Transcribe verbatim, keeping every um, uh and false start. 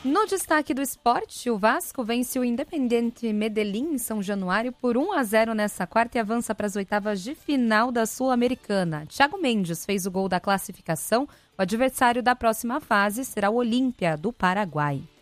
No destaque do esporte, o Vasco vence o Independiente Medellín em São Januário por um a zero nessa quarta e avança para as oitavas de final da Sul-Americana. Thiago Mendes fez o gol da classificação. O adversário da próxima fase será o Olímpia, do Paraguai.